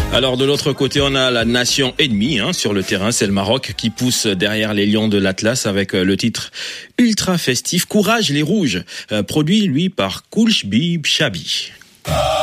Alors de l'autre côté, on a la nation ennemie sur le terrain, c'est le Maroc qui pousse derrière les Lions de l'Atlas avec le titre ultra festif Courage les Rouges, produit lui par Koulchbi Chabi.